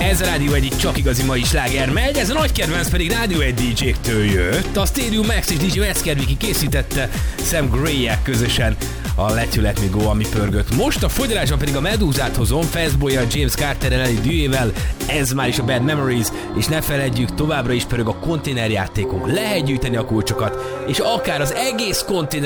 Ez a Rádió egyik csak igazi mai sláger megy, ez a nagy kedvenc pedig Rádió egy DJ-któl jött. A Stereo Max és DJ Veszkerviki készítette Sam Gray-jel közösen a Let You Let Me Go, ami pörgött. Most a fogyalásban pedig a Medúzát hozom, Fastboy-jal, James Carter-rel, Eli Dühével, ez már is a Bad Memories, és ne feledjük, továbbra is pörög a konténerjátékunk. Lehet gyűjteni a kulcsokat, és akár az egész konténer